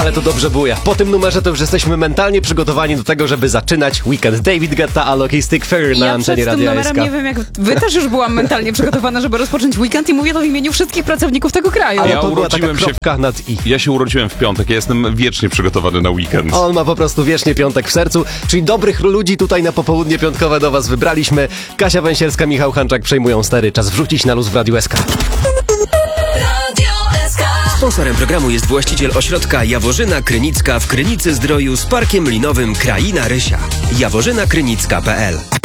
Ale to dobrze buja. Po tym numerze to już jesteśmy mentalnie przygotowani do tego, żeby zaczynać weekend. David Guetta, Alok i Stick Fair na antenie Radia SK. Nie wiem, jak wy też już byłam mentalnie przygotowana, żeby rozpocząć weekend i mówię to w imieniu wszystkich pracowników tego kraju. Ale to była taka kropka nad i. Ja się urodziłem w piątek, ja jestem wiecznie przygotowany na weekend. On ma po prostu wiecznie piątek w sercu, czyli dobrych ludzi tutaj na popołudnie piątkowe do was wybraliśmy. Kasia Węsierska, Michał Hanczak przejmują stery. Czas wrzucić na luz w Radiu SK. Sponsorem programu jest właściciel ośrodka Jaworzyna Krynicka w Krynicy Zdroju z Parkiem Linowym Kraina Rysia. jaworzynakrynicka.pl